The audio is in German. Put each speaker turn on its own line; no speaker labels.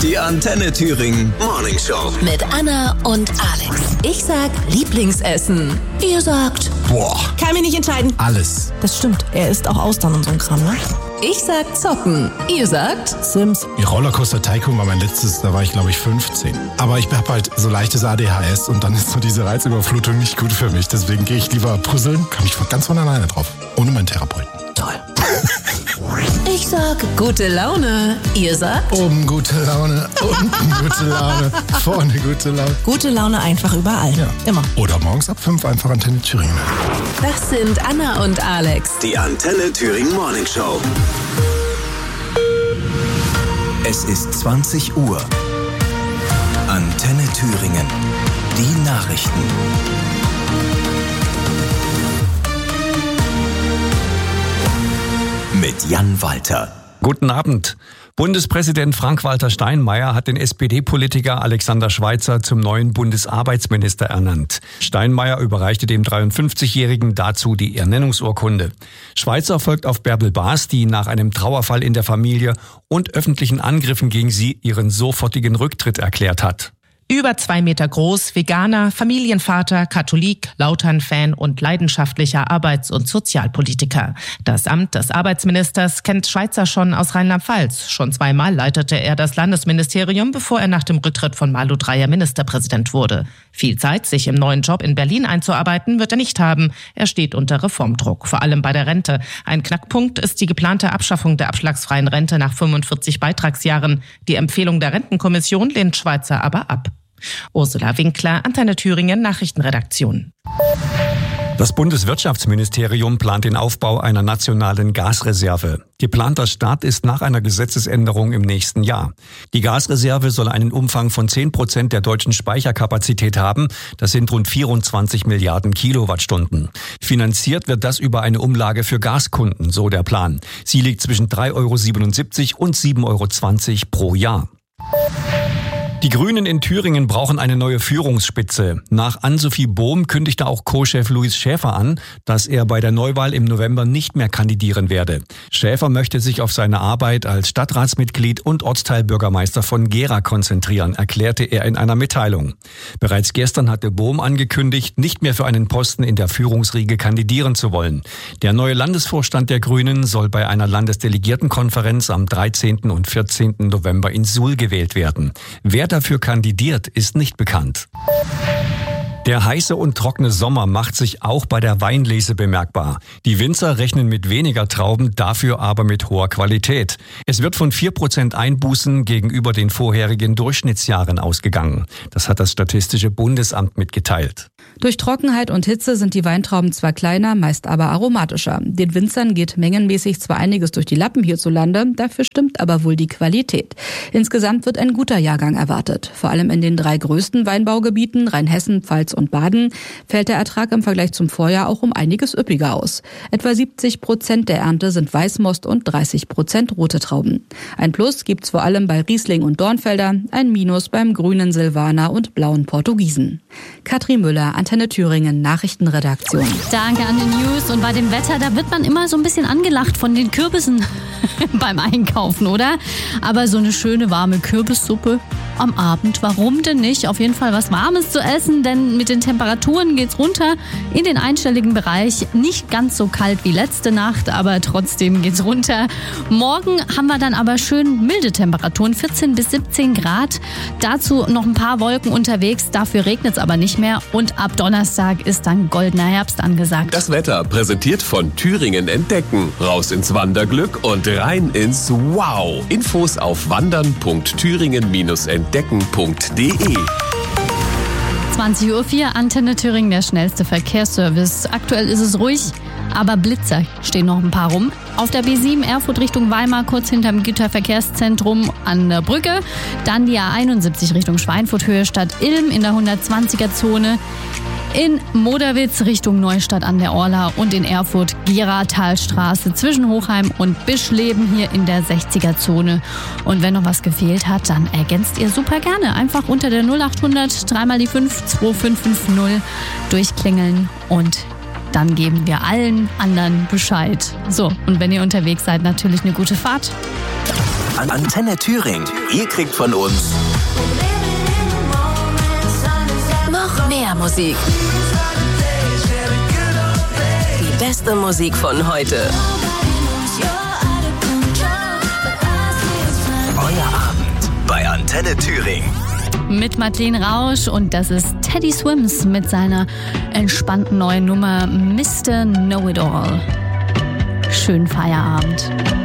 Die Antenne Thüringen Morning Show.
Mit Anna und Alex. Ich sag Lieblingsessen. Ihr sagt...
Boah.
Kann mich nicht entscheiden.
Alles.
Das stimmt. Er isst auch Austern und so ein Kram, ne?
Ich sag Zocken. Ihr sagt...
Sims.
Die Rollercoaster Tycoon war mein letztes, da war ich glaube ich 15. Aber ich habe halt so leichtes ADHS und dann ist so diese Reizüberflutung nicht gut für mich. Deswegen gehe ich lieber puzzeln, komme ich ganz von alleine drauf. Ohne meinen Therapeuten.
Toll.
Ich sag gute Laune. Ihr sagt...
Oben gute Laune, unten gute Laune, vorne gute Laune.
Gute Laune einfach überall.
Ja.
Immer.
Oder morgens ab 5 einfach Antenne Thüringen.
Das sind Anna und Alex.
Die Antenne Thüringen Morning Show. Es ist 20 Uhr. Antenne Thüringen. Die Nachrichten. Mit Jan Walter.
Guten Abend. Bundespräsident Frank-Walter Steinmeier hat den SPD-Politiker Alexander Schweitzer zum neuen Bundesarbeitsminister ernannt. Steinmeier überreichte dem 53-Jährigen dazu die Ernennungsurkunde. Schweitzer folgt auf Bärbel Baas, die nach einem Trauerfall in der Familie und öffentlichen Angriffen gegen sie ihren sofortigen Rücktritt erklärt hat.
Über 2 Meter groß, Veganer, Familienvater, Katholik, Lautern-Fan und leidenschaftlicher Arbeits- und Sozialpolitiker. Das Amt des Arbeitsministers kennt Schweitzer schon aus Rheinland-Pfalz. Schon 2-mal leitete er das Landesministerium, bevor er nach dem Rücktritt von Malu Dreyer Ministerpräsident wurde. Viel Zeit, sich im neuen Job in Berlin einzuarbeiten, wird er nicht haben. Er steht unter Reformdruck, vor allem bei der Rente. Ein Knackpunkt ist die geplante Abschaffung der abschlagsfreien Rente nach 45 Beitragsjahren. Die Empfehlung der Rentenkommission lehnt Schweitzer aber ab. Ursula Winkler, Antenne Thüringen, Nachrichtenredaktion.
Das Bundeswirtschaftsministerium plant den Aufbau einer nationalen Gasreserve. Geplanter Start ist nach einer Gesetzesänderung im nächsten Jahr. Die Gasreserve soll einen Umfang von 10% der deutschen Speicherkapazität haben. Das sind rund 24 Milliarden Kilowattstunden. Finanziert wird das über eine Umlage für Gaskunden, so der Plan. Sie liegt zwischen 3,77 € und 7,20 € pro Jahr. Die Grünen in Thüringen brauchen eine neue Führungsspitze. Nach Ann-Sophie Bohm kündigte auch Co-Chef Louis Schäfer an, dass er bei der Neuwahl im November nicht mehr kandidieren werde. Schäfer möchte sich auf seine Arbeit als Stadtratsmitglied und Ortsteilbürgermeister von Gera konzentrieren, erklärte er in einer Mitteilung. Bereits gestern hatte Bohm angekündigt, nicht mehr für einen Posten in der Führungsriege kandidieren zu wollen. Der neue Landesvorstand der Grünen soll bei einer Landesdelegiertenkonferenz am 13. und 14. November in Suhl gewählt werden. Wer dafür kandidiert, ist nicht bekannt. Der heiße und trockene Sommer macht sich auch bei der Weinlese bemerkbar. Die Winzer rechnen mit weniger Trauben, dafür aber mit hoher Qualität. Es wird von 4% Einbußen gegenüber den vorherigen Durchschnittsjahren ausgegangen. Das hat das Statistische Bundesamt mitgeteilt.
Durch Trockenheit und Hitze sind die Weintrauben zwar kleiner, meist aber aromatischer. Den Winzern geht mengenmäßig zwar einiges durch die Lappen hierzulande, dafür stimmt aber wohl die Qualität. Insgesamt wird ein guter Jahrgang erwartet. Vor allem in den 3 größten Weinbaugebieten, Rheinhessen, Pfalz und Baden, fällt der Ertrag im Vergleich zum Vorjahr auch um einiges üppiger aus. Etwa 70% der Ernte sind Weißmost und 30% rote Trauben. Ein Plus gibt's vor allem bei Riesling und Dornfelder, ein Minus beim grünen Silvaner und blauen Portugiesen. Katrin Müller, Antenne Thüringen, Nachrichtenredaktion.
Danke an den News. Und bei dem Wetter, da wird man immer so ein bisschen angelacht von den Kürbissen beim Einkaufen, oder? Aber so eine schöne warme Kürbissuppe am Abend, warum denn nicht? Auf jeden Fall was Warmes zu essen, denn mit den Temperaturen geht's runter in den einstelligen Bereich. Nicht ganz so kalt wie letzte Nacht, aber trotzdem geht's runter. Morgen haben wir dann aber schön milde Temperaturen, 14 bis 17 Grad. Dazu noch ein paar Wolken unterwegs, dafür regnet's aber nicht mehr. Und ab Donnerstag ist dann goldener Herbst angesagt.
Das Wetter präsentiert von Thüringen Entdecken. Raus ins Wanderglück und rein ins Wow. Infos auf wandern.thüringen-entdecken.de.
20:04 Uhr, Antenne Thüringen, der schnellste Verkehrsservice. Aktuell ist es ruhig, aber Blitzer stehen noch ein paar rum. Auf der B7 Erfurt Richtung Weimar, kurz hinterm Güterverkehrszentrum an der Brücke. Dann die A71 Richtung Schweinfurt, Höhe Stadt Ilm in der 120er-Zone. In Moderwitz Richtung Neustadt an der Orla und in Erfurt Geratalstraße zwischen Hochheim und Bischleben hier in der 60er-Zone. Und wenn noch was gefehlt hat, dann ergänzt ihr super gerne. Einfach unter der 0800 3 mal die 5 2550 durchklingeln und dann geben wir allen anderen Bescheid. So, und wenn ihr unterwegs seid, natürlich eine gute Fahrt.
Antenne Thüringen. Ihr kriegt von uns
Noch mehr Musik. Die beste Musik von heute.
Euer Abend bei Antenne Thüringen.
Mit Madeleine Rausch und das ist Teddy Swims mit seiner entspannten neuen Nummer Mr. Know-It-All. Schönen Feierabend.